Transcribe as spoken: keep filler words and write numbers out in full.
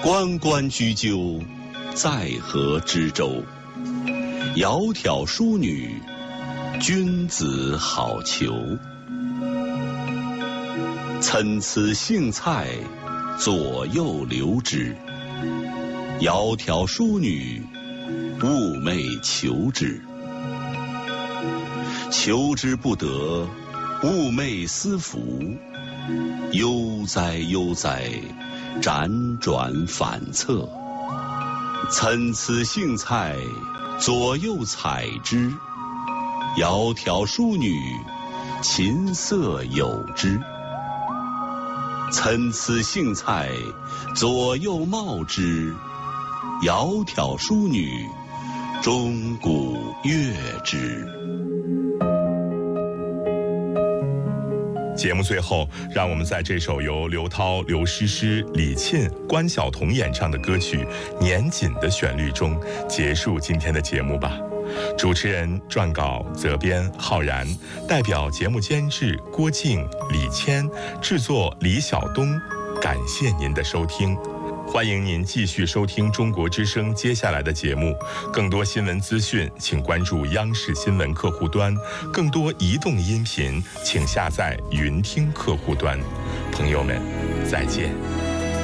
关关雎鸠，在河之洲。窈窕淑女，君子好逑。参差荇菜，左右流之。窈窕淑女，寤寐求之。求之不得，寤寐思服。悠哉悠哉，辗转反侧。参差荇菜，左右采之。窈窕淑女，琴瑟友之。参差荇菜，左右芼之。窈窕淑女，钟鼓乐之。 节目最后，让我们在这首由刘涛、刘诗诗、李沁、关晓彤演唱的歌曲《年锦》的旋律中结束今天的节目吧。主持人、撰稿、责编浩然，代表节目监制郭靖、李谦，制作李晓东。感谢您的收听。欢迎您继续收听中国之声接下来的节目，更多新闻资讯请关注央视新闻客户端，更多移动音频请下载云听客户端。朋友们，再见。